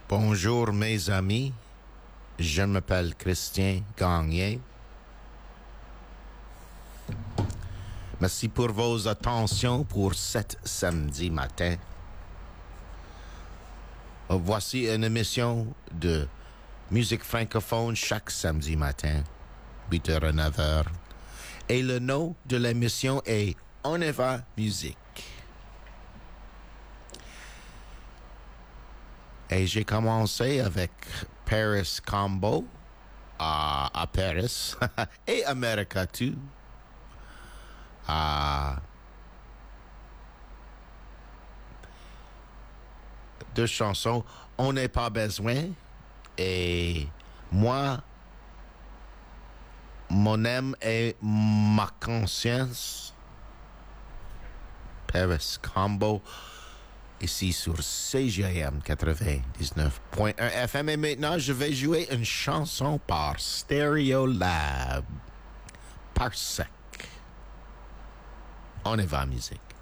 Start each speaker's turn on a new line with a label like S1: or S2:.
S1: Bonjour mes amis, je m'appelle Christian Gagné. Merci pour vos attentions pour cet samedi matin. Voici une émission de musique francophone chaque samedi matin, 8h à 9h. Et le nom de l'émission est On y va musique. Et j'ai commencé avec Paris Combo à Paris et America too. Deux chansons, On n'est pas besoin et Moi, mon âme et ma conscience. Paris Combo. Ici sur CJM 99.1 FM. Et maintenant, je vais jouer une chanson par Stereolab. Par sec. On y va, musique.